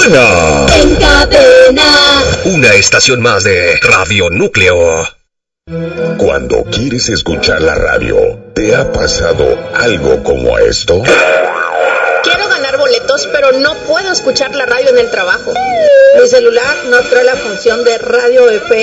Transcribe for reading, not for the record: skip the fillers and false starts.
Cadena. En Cadena. Una estación más de Radio Núcleo. Cuando quieres escuchar la radio, ¿te ha pasado algo como esto? Quiero ganar boletos, pero no puedo escuchar la radio en el trabajo. Mi celular no trae la función de radio FM.